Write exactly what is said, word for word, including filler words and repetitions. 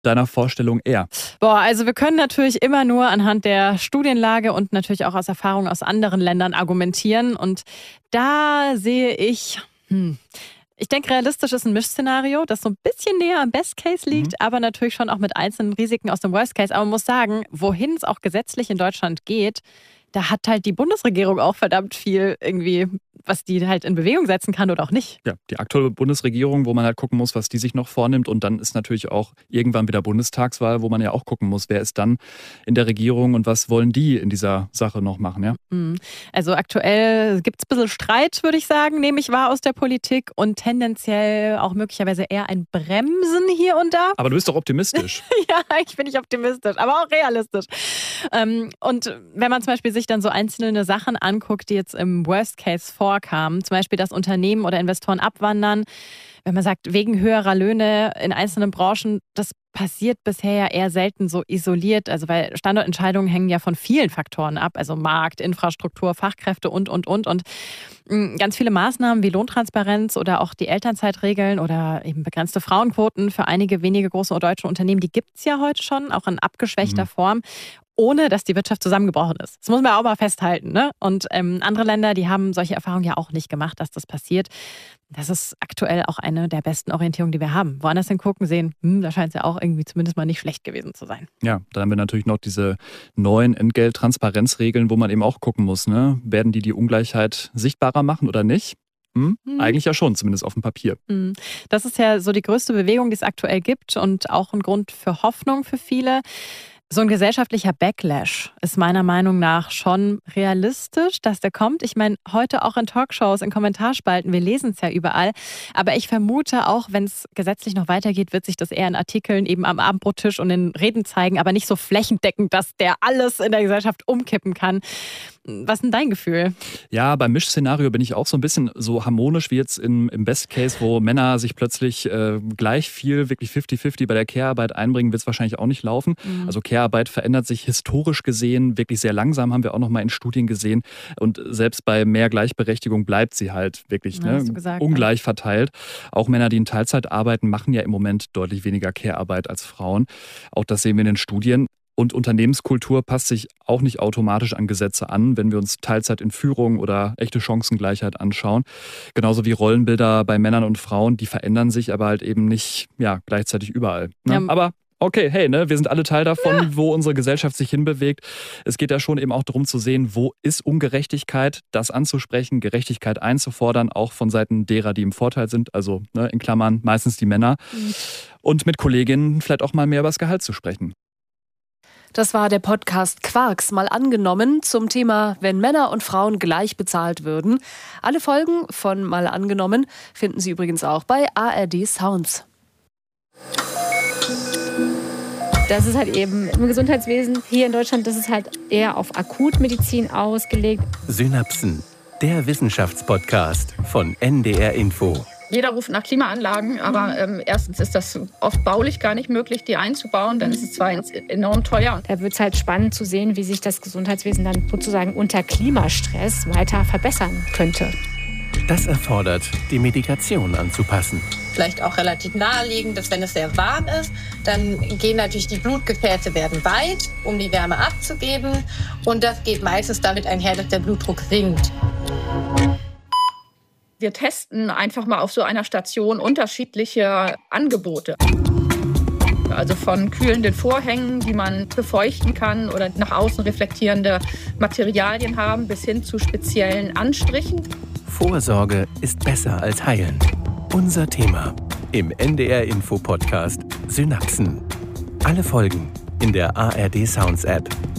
deiner Vorstellung eher? Boah, also wir können natürlich immer nur anhand der Studienlage und natürlich auch aus Erfahrungen aus anderen Ländern argumentieren. Und da sehe ich, hm, ich denke, realistisch ist ein Mischszenario, das so ein bisschen näher am Best Case liegt, mhm. aber natürlich schon auch mit einzelnen Risiken aus dem Worst Case. Aber man muss sagen, wohin es auch gesetzlich in Deutschland geht, da hat halt die Bundesregierung auch verdammt viel irgendwie, was die halt in Bewegung setzen kann oder auch nicht. Ja, die aktuelle Bundesregierung, wo man halt gucken muss, was die sich noch vornimmt. Und dann ist natürlich auch irgendwann wieder Bundestagswahl, wo man ja auch gucken muss, wer ist dann in der Regierung und was wollen die in dieser Sache noch machen. Ja? Also aktuell gibt es ein bisschen Streit, würde ich sagen, nehme ich wahr aus der Politik und tendenziell auch möglicherweise eher ein Bremsen hier und da. Aber du bist doch optimistisch. Ja, ich bin nicht optimistisch, aber auch realistisch. Und wenn man zum Beispiel sich dann so einzelne Sachen anguckt, die jetzt im Worst Case vorkamen, zum Beispiel, dass Unternehmen oder Investoren abwandern, wenn man sagt, wegen höherer Löhne in einzelnen Branchen, das passiert bisher ja eher selten so isoliert, also weil Standortentscheidungen hängen ja von vielen Faktoren ab, also Markt, Infrastruktur, Fachkräfte und, und, und. Und ganz viele Maßnahmen wie Lohntransparenz oder auch die Elternzeitregeln oder eben begrenzte Frauenquoten für einige wenige große deutsche Unternehmen, die gibt es ja heute schon, auch in abgeschwächter mhm. Form, ohne dass die Wirtschaft zusammengebrochen ist. Das muss man auch mal festhalten. Ne? Und ähm, andere Länder, die haben solche Erfahrungen ja auch nicht gemacht, dass das passiert. Das ist aktuell auch eine der besten Orientierungen, die wir haben. Woanders hingucken, sehen, hm, da scheint es ja auch irgendwie zumindest mal nicht schlecht gewesen zu sein. Ja, dann haben wir natürlich noch diese neuen Entgelttransparenzregeln, wo man eben auch gucken muss, ne? Werden die die Ungleichheit sichtbarer machen oder nicht? Hm? Hm. Eigentlich ja schon, zumindest auf dem Papier. Hm. Das ist ja so die größte Bewegung, die es aktuell gibt und auch ein Grund für Hoffnung für viele. So ein gesellschaftlicher Backlash ist meiner Meinung nach schon realistisch, dass der kommt. Ich meine, heute auch in Talkshows, in Kommentarspalten, wir lesen es ja überall. Aber ich vermute auch, wenn es gesetzlich noch weitergeht, wird sich das eher in Artikeln eben am Abendbrottisch und in Reden zeigen, aber nicht so flächendeckend, dass der alles in der Gesellschaft umkippen kann. Was ist denn dein Gefühl? Ja, beim Mischszenario bin ich auch so ein bisschen so harmonisch wie jetzt im, im Best Case, wo Männer sich plötzlich äh, gleich viel, wirklich fifty fifty bei der Care-Arbeit einbringen, wird es wahrscheinlich auch nicht laufen. Mhm. Also Care-Arbeit verändert sich historisch gesehen wirklich sehr langsam, haben wir auch noch mal in Studien gesehen. Und selbst bei mehr Gleichberechtigung bleibt sie halt wirklich ja, ne, gesagt, ungleich ja. verteilt. Auch Männer, die in Teilzeit arbeiten, machen ja im Moment deutlich weniger Care-Arbeit als Frauen. Auch das sehen wir in den Studien. Und Unternehmenskultur passt sich auch nicht automatisch an Gesetze an, wenn wir uns Teilzeit in Führung oder echte Chancengleichheit anschauen. Genauso wie Rollenbilder bei Männern und Frauen, die verändern sich aber halt eben nicht ja, gleichzeitig überall. Ne? Ja. Aber okay, hey, ne, wir sind alle Teil davon, ja. wo unsere Gesellschaft sich hinbewegt. Es geht ja schon eben auch darum zu sehen, wo ist Ungerechtigkeit, das anzusprechen, Gerechtigkeit einzufordern, auch von Seiten derer, die im Vorteil sind, also ne, in Klammern meistens die Männer. Mhm. Und mit Kolleginnen vielleicht auch mal mehr über das Gehalt zu sprechen. Das war der Podcast Quarks, mal angenommen, zum Thema, wenn Männer und Frauen gleich bezahlt würden. Alle Folgen von Mal angenommen finden Sie übrigens auch bei A R D Sounds. Das ist halt eben im Gesundheitswesen hier in Deutschland, das ist halt eher auf Akutmedizin ausgelegt. Synapsen, der Wissenschaftspodcast von N D R Info. Jeder ruft nach Klimaanlagen, aber ähm, erstens ist das oft baulich gar nicht möglich, die einzubauen. Dann ist es zwar enorm teuer. Da wird es halt spannend zu sehen, wie sich das Gesundheitswesen dann sozusagen unter Klimastress weiter verbessern könnte. Das erfordert, die Medikation anzupassen. Vielleicht auch relativ naheliegend, dass wenn es sehr warm ist, dann gehen natürlich die Blutgefäße werden weit, um die Wärme abzugeben. Und das geht meistens damit einher, dass der Blutdruck sinkt. Wir testen einfach mal auf so einer Station unterschiedliche Angebote. Also von kühlenden Vorhängen, die man befeuchten kann oder nach außen reflektierende Materialien haben, bis hin zu speziellen Anstrichen. Vorsorge ist besser als heilen. Unser Thema im N D R Info Podcast Synapsen. Alle Folgen in der A R D Sounds App.